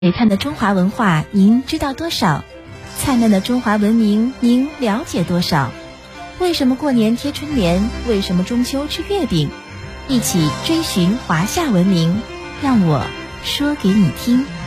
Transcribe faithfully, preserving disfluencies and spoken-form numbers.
璀璨的中华文化您知道多少？灿烂的中华文明您了解多少？为什么过年贴春联？为什么中秋吃月饼？一起追寻华夏文明，让我说给你听。